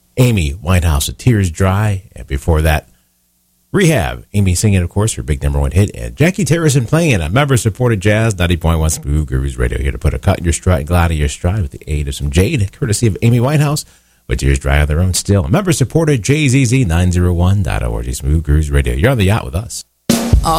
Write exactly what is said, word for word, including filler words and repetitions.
Amy Winehouse with Tears Dry. And before that, Rehab. Amy singing, of course, her big number one hit. And Jackie Terrison playing a member-supported jazz, ninety point one Smooth Grooves Radio. Here to put a cut in your stride and glide in your stride with the aid of some Jade, courtesy of Amy Winehouse, with Tears Dry on their own still. Member-supported J Z Z nine oh one dot org. Smooth Grooves Radio. You're on the yacht with us.